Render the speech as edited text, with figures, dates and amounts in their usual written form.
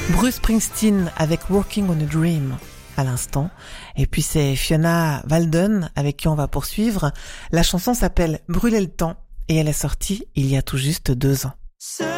Bruce Springsteen avec Working on a Dream à l'instant. Et puis c'est Fiona Walden avec qui on va poursuivre. La chanson s'appelle Brûler le temps et elle est sortie il y a tout juste 2 ans.